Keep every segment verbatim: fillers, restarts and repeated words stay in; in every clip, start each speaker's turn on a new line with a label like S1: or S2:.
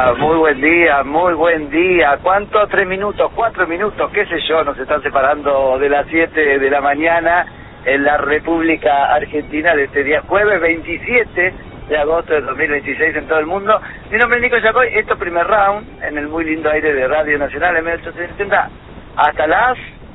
S1: día, muy buen día, muy buen día. ¿Cuánto? Tres minutos, cuatro minutos, qué sé yo, nos están separando de las siete de la mañana en la República Argentina de este día jueves veintisiete de agosto de dos mil veintiséis en todo el mundo. Mi nombre es Nico Yacoy, esto es Primer Round, en el muy lindo aire de Radio Nacional M ochocientos setenta, hasta las...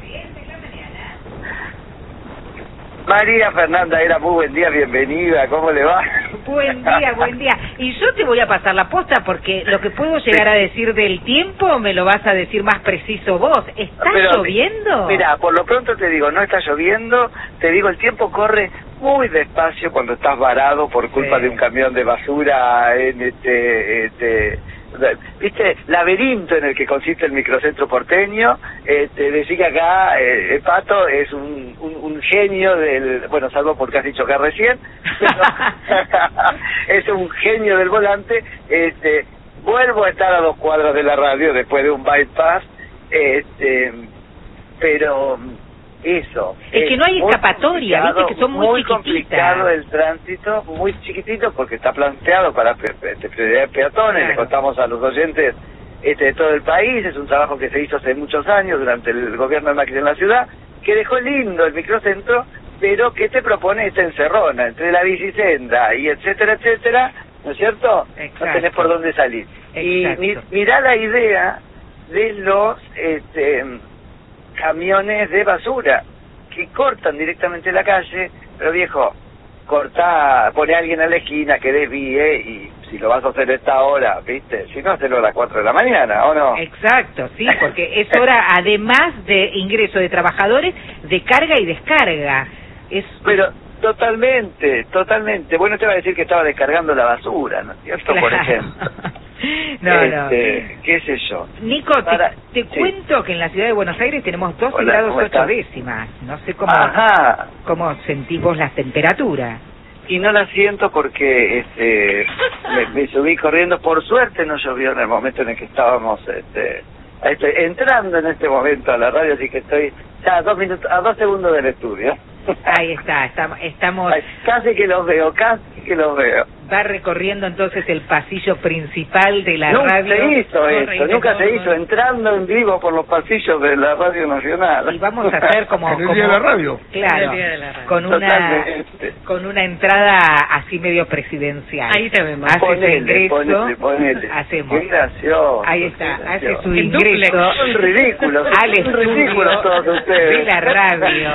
S1: María Fernanda Era, muy buen día, bienvenida, ¿cómo le va?
S2: Buen día, buen día. Y yo te voy a pasar la posta porque lo que puedo llegar a decir del tiempo me lo vas a decir más preciso vos. ¿Está Pero, lloviendo?
S1: Mira, por lo pronto te digo, no está lloviendo, te digo, el tiempo corre muy despacio cuando estás varado por culpa sí. de un camión de basura en este... este ¿viste? Laberinto en el que consiste el microcentro porteño. Este, decir que acá eh, el Pato es un, un, un genio del, bueno, salvo porque has dicho que recién, pero es un genio del volante. Este, vuelvo a estar a dos cuadras de la radio después de un bypass, este, pero eso.
S2: Es, es que no hay escapatoria, viste que son muy,
S1: muy
S2: chiquititas.
S1: complicado el tránsito, muy chiquitito porque está planteado para prioridad de peatones. Claro. Le contamos a los oyentes este, de todo el país, es un trabajo que se hizo hace muchos años durante el gobierno de Macri en la ciudad, que dejó lindo el microcentro, pero que te propone esta encerrona entre la bicisenda y etcétera, etcétera, ¿no es cierto? Exacto. No tenés por dónde salir. Exacto. Y mi, mirá la idea de los... este camiones de basura que cortan directamente la calle, pero viejo, corta, pone a alguien a la esquina que desvíe y si lo vas a hacer a esta hora, ¿viste? Si no, hacerlo a las cuatro de la mañana, ¿o no?
S2: Exacto, sí, porque es hora, además de ingreso de trabajadores, de carga y descarga. Es...
S1: Pero totalmente, totalmente. Bueno, te iba a decir que estaba descargando la basura, ¿no es cierto?
S2: Claro.
S1: Por ejemplo.
S2: No,
S1: este,
S2: no.
S1: qué sé yo.
S2: Nico,
S1: Para...
S2: te, te sí. cuento que en la ciudad de Buenos Aires tenemos doce
S1: Hola,
S2: grados ocho décimas. No sé cómo,
S1: Ajá.
S2: cómo sentís vos las temperaturas.
S1: Y no la siento porque este me, me subí corriendo. Por suerte no llovió en el momento en el que estábamos este, este entrando en este momento a la radio, así que estoy ya a dos minutos, a dos segundos del estudio.
S2: Ahí está, estamos... estamos...
S1: Ay, casi que los veo, casi que los veo.
S2: Va recorriendo entonces el pasillo principal de la
S1: nunca
S2: radio.
S1: Nunca se hizo esto, nunca se hizo, entrando en vivo por los pasillos de la Radio Nacional.
S2: Y vamos a hacer como...
S3: ¿En el
S2: como
S3: día de la radio?
S2: Claro,
S3: día de la radio.
S2: Con, una, con una entrada así medio presidencial.
S4: Ahí te vemos.
S2: Hace
S1: ponele,
S2: su ingreso,
S1: ponele, ponele.
S2: hacemos.
S1: Qué gracioso.
S2: Ahí está, hace
S1: gracioso.
S2: su ingreso.
S1: Son ridículos,
S2: al
S1: son ridículos todos ustedes.
S2: de la radio.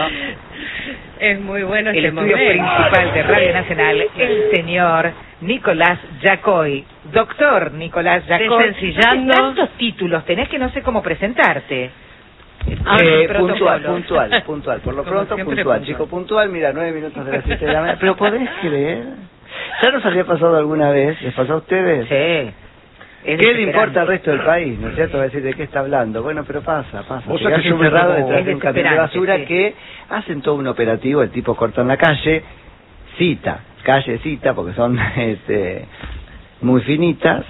S4: Es muy bueno
S2: el
S4: este
S2: estudio
S4: momento.
S2: principal de Radio Nacional, el señor Nicolás Yacoy. Doctor Nicolás Yacoy.
S4: Desencillando.
S2: ¿Tantos títulos tenés que no sé cómo presentarte?
S5: Ah, eh, puntual, puntual, puntual. Por lo
S4: Como
S5: pronto,
S4: siempre,
S5: puntual.
S4: puntual.
S5: Chico, puntual, mira, nueve minutos de las siete de la mañana. Pero ¿podés creer? ¿Ya nos había pasado alguna vez? ¿Les pasó a ustedes?
S2: Sí.
S5: Es ¿Qué le importa al resto del país? ¿No es cierto? Va a decir, ¿de qué está hablando? Bueno, pero pasa, pasa.
S3: O sea
S5: Llegás
S3: que yo
S5: encerrado
S3: me
S5: detrás
S2: Es
S5: de un camión de basura
S2: sí.
S5: que hacen todo un operativo, el tipo corta en la calle, cita, calle cita, porque son este, muy finitas,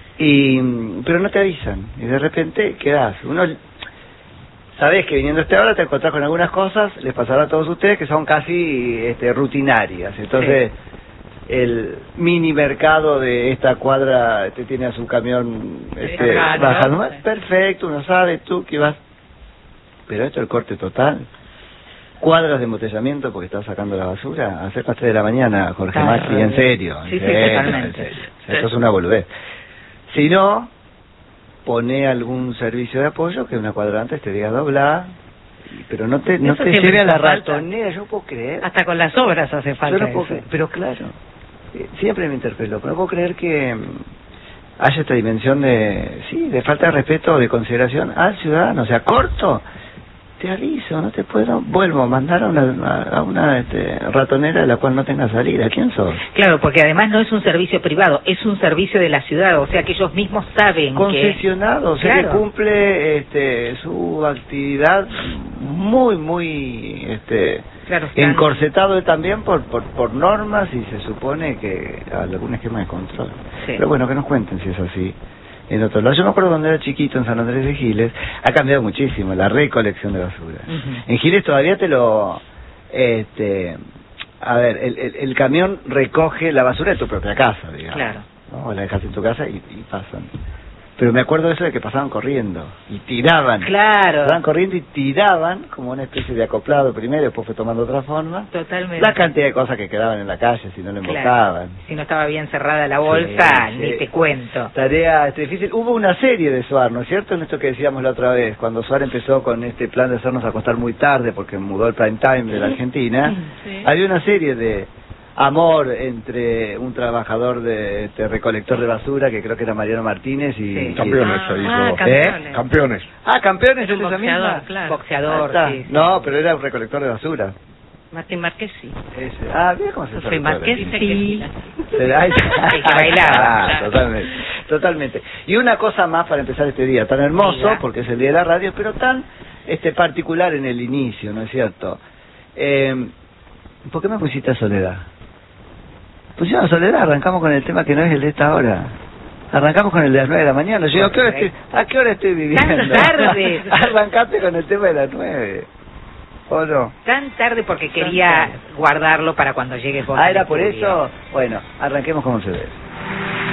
S5: y pero no te avisan, y de repente quedás. Uno, sabés que viniendo a esta hora te encontrás con algunas cosas, les pasará a todos ustedes, que son casi este, rutinarias. Entonces... Sí. El mini mercado de esta cuadra te tiene a su camión este,
S4: claro,
S5: bajando.
S4: ¿no?
S5: Perfecto, uno sabe tú que vas. Pero esto es el corte total. Cuadras de embotellamiento porque estás sacando la basura. A las tres de la mañana, Jorge
S2: Claro.
S5: Macri, en serio. En
S2: Sí, sí,
S5: serio,
S2: totalmente.
S5: en serio. O sea, esto es una boludez. Si no, pone algún servicio de apoyo que una cuadra antes te diga doblar. Pero no te, no
S4: Eso
S5: te
S4: siempre
S5: lleve a la
S4: hace falta.
S5: ratonera, yo puedo creer.
S4: Hasta con las obras hace falta.
S5: Yo no puedo
S4: eso.
S5: creer, pero claro, eh, siempre me interpeló, pero no puedo creer que mm, haya esta dimensión de, sí, de falta de respeto o de consideración al ciudadano. O sea, corto, te aviso, no te puedo, vuelvo a mandar a una, a una este, ratonera de la cual no tenga salida. ¿Quién sos?
S2: Claro, porque además no es un servicio privado, es un servicio de la ciudad, o sea que ellos mismos saben
S5: Concesionado, o
S2: que...
S5: sea,
S2: Claro.
S5: que cumple este, su actividad muy, muy... este
S2: Claro, están...
S5: encorsetado también por, por por normas y se supone que algún esquema de control.
S2: Sí.
S5: Pero bueno, que nos cuenten si es así en otro lado. Yo me acuerdo cuando era chiquito en San Andrés de Giles, ha cambiado muchísimo la recolección de basura.
S2: Uh-huh.
S5: En Giles todavía te lo... este a ver, el, el, el camión recoge la basura de tu propia casa, digamos.
S2: Claro.
S5: ¿no? O la dejas en tu casa y, y pasan. Pero me acuerdo de eso de que pasaban corriendo y tiraban.
S2: Claro.
S5: Pasaban corriendo y tiraban como una especie de acoplado primero, después fue tomando otra forma.
S2: Totalmente.
S5: La cantidad de cosas que quedaban en la calle si no le
S2: Claro.
S5: embocaban.
S2: Si no estaba bien cerrada la bolsa,
S5: Sí,
S2: ni
S5: sí.
S2: te cuento.
S5: Tarea este, difícil. Hubo una serie de Suar, ¿no es cierto? En esto que decíamos la otra vez, cuando Suar empezó con este plan de hacernos acostar muy tarde porque mudó el prime time de la Argentina,
S4: Sí.
S5: había una serie de amor entre un trabajador de este, recolector de basura, que creo que era Mariano Martínez, y...
S2: Sí.
S3: Campeones,
S4: Ah,
S3: ahí
S4: ah,
S3: hizo.
S4: campeones.
S3: Campeones.
S5: Ah, campeones,
S4: Es un
S5: ¿es esa misma?
S4: boxeador, claro.
S2: Boxeador,
S5: Ah, está.
S2: sí, sí.
S5: No, pero era un recolector de basura.
S4: Martín Márquez sí.
S5: Ese. Ah, mira cómo se
S4: Soy Márquez
S2: Dice que
S4: sí.
S5: Será
S2: El que bailaba.
S5: Ah, totalmente, totalmente. Y una cosa más para empezar este día, tan hermoso,
S2: Diga.
S5: porque es el día de la radio, pero tan este particular en el inicio, ¿no es cierto? Eh, ¿Por qué me pusiste a Soledad? Pusieron a Soledad, arrancamos con el tema que no es el de esta hora. Arrancamos con el de las nueve de la mañana. Yo digo, ¿a qué hora estoy, ¿a qué hora estoy viviendo?
S2: Tan tarde.
S5: Arrancaste con el tema de las nueve. ¿O no?
S2: Tan tarde porque quería guardarlo para cuando llegues vos.
S5: Ah,
S2: al
S5: ¿era por
S2: estudio.
S5: eso? Bueno, arranquemos como se debe.